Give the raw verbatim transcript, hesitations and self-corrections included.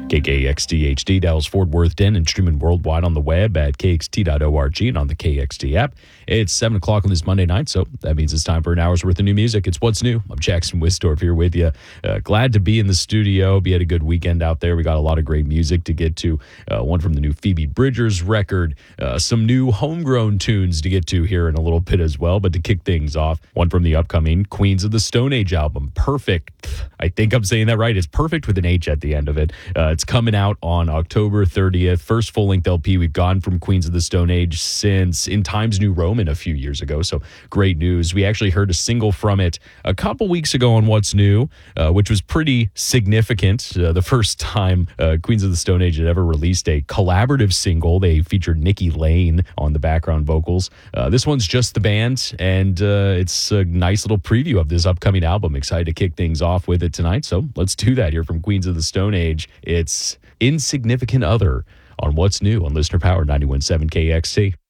K K X T H D, Dallas, Fort Worth, Denton, and streaming worldwide on the web at K X T dot org and on the K X T app. It's seven o'clock on this Monday night, so that means it's time for an hour's worth of new music. It's What's New. I'm Jackson Wisdorf here with you. Uh, glad to be in the studio. We had a good weekend out there. We got a lot of great music to get to. Uh, one from the new Phoebe Bridgers record, uh, some new homegrown tunes to get to here in a little bit as well. But to kick things off, one from the upcoming Queens of the Stone Age album, Perfect. I think I'm saying that right. It's Perfect with an H at the end of it. Uh, it's coming out on October thirtieth. First full-length L P we've gone from Queens of the Stone Age since In Times New Roman a few years ago. So great news. We actually heard a single from it a couple weeks ago on What's New, uh, which was pretty significant. Uh, the first time uh, Queens of the Stone Age had ever released a collaborative single. They featured Nikki Lane on the background vocals. Uh, this one's just the band, and uh, it's a nice little preview of this upcoming album. Excited to kick things off with it tonight. So let's do that here from Queens of the Stone Age. It's Insignificant Other on What's New on Listener Power ninety-one point seven K X T.